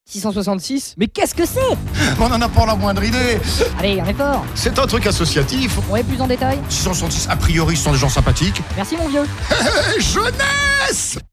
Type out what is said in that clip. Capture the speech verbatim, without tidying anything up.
six cent soixante-six? Mais qu'est-ce que c'est? On n'en a pas la moindre idée. Allez, un effort. C'est un truc associatif. Ouais, plus en détail. six cent soixante-six, a priori, ce sont des gens sympathiques. Merci mon vieux. Hé, jeunesse!